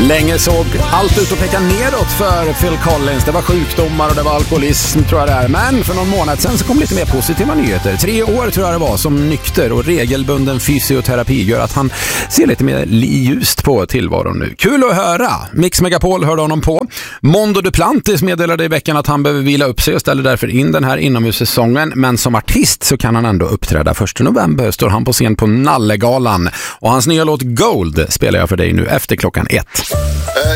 Länge såg allt ut att peka nedåt för Phil Collins. Det var sjukdomar och det var alkoholism, tror jag det är. Men för någon månad sedan så kom lite mer positiva nyheter. 3 år tror jag det var som nykter, och regelbunden fysioterapi gör att han ser lite mer ljust på tillvaron nu. Kul att höra! Mix Megapol hörde honom på. Mondo Duplantis meddelade i veckan att han behöver vila upp sig och ställer därför in den här inomhussäsongen. Men som artist så kan han ändå uppträda. 1 november står han på scen på Nallegalan. Och hans nya låt Gold spelar jag för dig nu efter klockan 1.